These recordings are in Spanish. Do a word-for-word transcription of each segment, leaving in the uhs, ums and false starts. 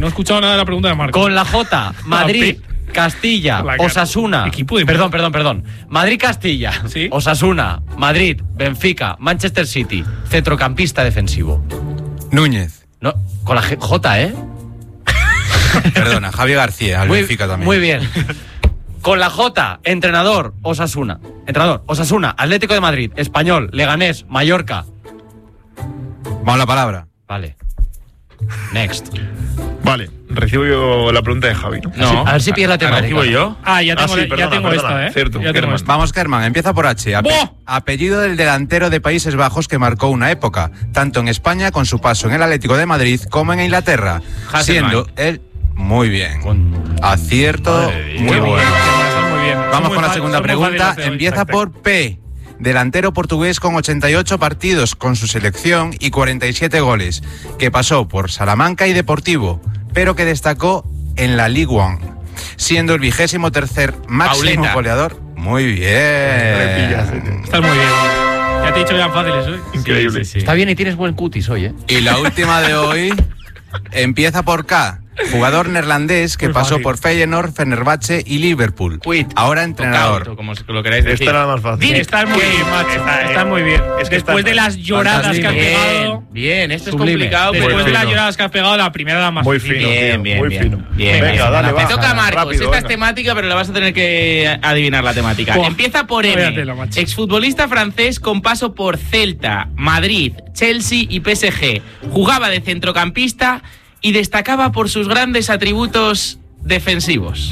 no he escuchado nada de la pregunta de Marcos. Con la J, Madrid, Castilla, Osasuna. Equipo de perdón, perdón, perdón. Madrid, Castilla, ¿Sí? Osasuna, Madrid, Benfica, Manchester City. Centrocampista defensivo. Núñez. No, con la G- J, ¿eh? Perdona, Javier García, al Muy, Benfica también. muy bien. Con la J, entrenador, Osasuna. Entrenador, Osasuna, Atlético de Madrid, Español, Leganés, Mallorca. Vamos a la palabra. Vale. Next. Vale, recibo yo la pregunta de Javi, ¿no? No. A ver si pillas la temática. ¿Recibo yo? Ah, ya tengo, Ah, sí, ya perdona, tengo perdona. esta, ¿eh? Cierto, ya tengo Kerman. esta. Vamos, Kerman, empieza por H. Ape- ¡Buah! apellido del delantero de Países Bajos que marcó una época, tanto en España con su paso en el Atlético de Madrid como en Inglaterra, Hasselbaink. siendo él muy bien. Acierto, Madre muy mía. bueno. Muy bien. Vamos Son muy con la fa- segunda son muy pregunta. fáciles de hoy. Empieza por P. Delantero portugués con ochenta y ocho partidos con su selección y cuarenta y siete goles, que pasó por Salamanca y Deportivo, pero que destacó en la Ligue uno, siendo el vigésimo tercer máximo Pauleta. goleador. Muy bien. Estás muy bien. Ya te he dicho que eran fáciles hoy. Increíble. Sí, sí, sí. Está bien y tienes buen cutis hoy, ¿eh? Y la última de hoy empieza por K. Jugador neerlandés que Muy pasó fácil. por Feyenoord, Fenerbahce y Liverpool. Quit. Ahora O entrenador. Couto, como lo queráis decir. Esta era la más fácil. Sí, estás muy bien, macho. Está, eh, Estás muy bien. es que Después está- de las lloradas que has Bien. pegado. Bien, esto Sublime. es complicado, pero Después de las fino. lloradas que has pegado, la primera era más Muy fácil. fino, Bien, tío, bien, muy bien. fino. Bien, Venga, bien. dale, Me va. toca a Marcos. Rápido, Esta es venga. temática, pero la vas a tener que adivinar la temática. Buah, Empieza por vaya M. tela, macho. Exfutbolista francés con paso por Celta, Madrid, Chelsea y P S G. Jugaba de centrocampista y destacaba por sus grandes atributos defensivos.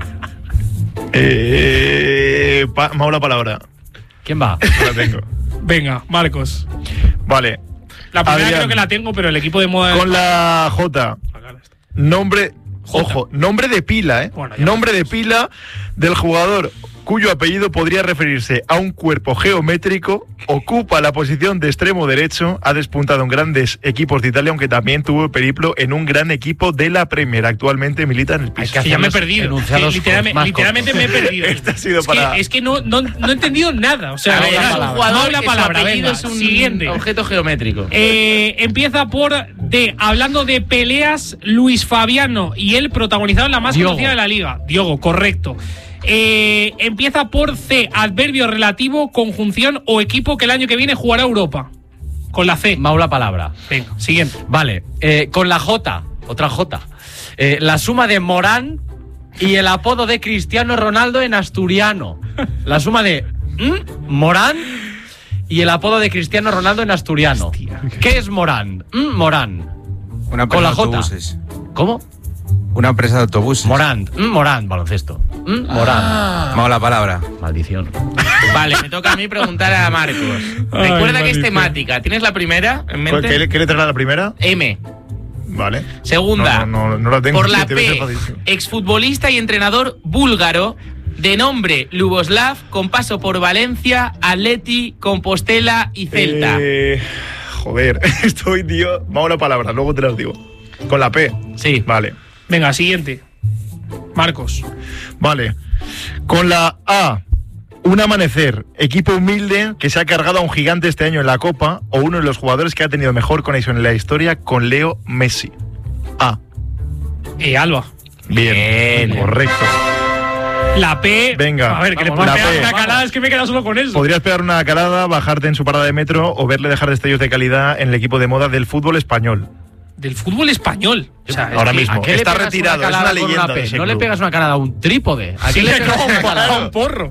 Eh, pa- me hago la palabra. ¿Quién va? No la tengo. Venga, Marcos. Vale. La primera Adrián. creo que la tengo, pero el equipo de moda. Con la J. Nombre. J. Ojo, nombre de pila, ¿eh? Bueno, ya nombre de pila del jugador cuyo apellido podría referirse a un cuerpo geométrico, ocupa la posición de extremo derecho, ha despuntado en grandes equipos de Italia, aunque también tuvo periplo en un gran equipo de la Premier. Actualmente milita en el piso. que Que ya me he hacer los perdido. enunciados Sí, literalmente más literalmente me he perdido. Este ha sido es, para- que, es que no, no, no he entendido nada. O sea, A ver, venga, es un no jugador la que palabra, su apellido venga, es un siguiente. objeto geométrico. Eh, empieza por D. Hablando de peleas, Luis Fabiano y él protagonizaron la más Diogo. conocida de la liga. Diogo, correcto. Eh, empieza por C. Adverbio relativo, conjunción o equipo que el año que viene jugará Europa. Con la C. Mau la palabra. Venga, siguiente. Vale. eh, con la J, otra J. Eh, la suma de Morán y el apodo de Cristiano Ronaldo en asturiano. La suma de ¿mm? Morán y el apodo de Cristiano Ronaldo en asturiano. ¿Qué es Morán? ¿Mm? Morán. Una Con empresa la de J. autobuses. ¿Cómo? Una empresa de autobuses. Morán. ¿Mm? Morán, baloncesto. ¿Mm? Morán. Vamos a la palabra. Maldición. Vale, me toca a mí preguntar a Marcos. Ay, Recuerda que es maldición. temática. ¿Tienes la primera en ¿Qué, mente? qué letra era la primera? M. Vale. Segunda. No, no, no, no la tengo. Por sí, la debe ser P, facilísimo. exfutbolista y entrenador búlgaro, de nombre Luboslav, con paso por Valencia, Atleti, Compostela y Celta. Eh, joder, estoy, tío. Vamos a la palabra, luego te las digo. Con la P. Sí. Vale. Venga, siguiente. Marcos. Vale. Con la A. Un amanecer, equipo humilde que se ha cargado a un gigante este año en la Copa, o uno de los jugadores que ha tenido mejor conexión en la historia con Leo Messi. A. Eh, Alba. Bien, Bien. correcto. La P. Venga, A ver, que le vamos, puedes la pegar P. una calada, es que me he quedado solo con eso. Podrías pegar una calada, bajarte en su parada de metro o verle dejar destellos de calidad en el equipo de moda del fútbol español. Del fútbol español. O sea, Ahora es que- mismo. ¿A qué le Está pegas retirado, una es calada una con leyenda P? de ese No le club. pegas una calada a un trípode. ¿A qué Sí, le no, pegas una a calada? un porro.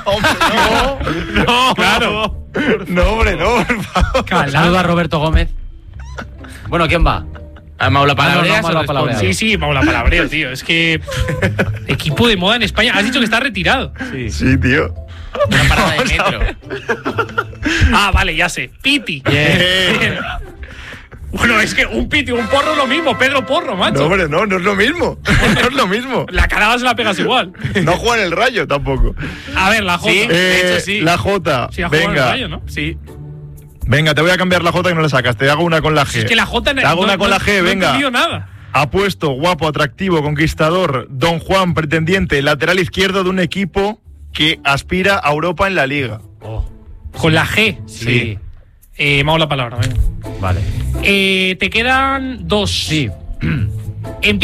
No, no, Claro. no, hombre, no, por favor. Saluda a Roberto Gómez. Bueno, ¿quién va? ¿A Maula Palabreas Ah, no, no, o Maula Palabreas. responde? Sí, sí, Maula Palabreo, tío. Es que. pff, equipo de moda en España. Has dicho que está retirado. Sí, tío. Una parada de metro. Ah, vale, ya sé. Piti. Eh, Bueno, es que un piti y un porro es lo mismo. Pedro Porro, macho. No, hombre, no, no es lo mismo. No es lo mismo. La calada se la pegas igual. No juega en el Rayo tampoco. A ver, la J. Sí. Eh, hecho, sí. La J. Sí, ha jugado en el Venga. Rayo, ¿no? Sí. Venga, te voy a cambiar la J que no la sacas. Te hago una con la G. Es que la J. Te hago no- una con no- la G, no he venga. entendido nada. Apuesto, guapo, atractivo, conquistador, Don Juan, pretendiente, lateral izquierdo de un equipo que aspira a Europa en la Liga. Con la G. Sí. Eh, Maula Palabra, venga. Vale. Eh, te quedan dos. Sí. Empieza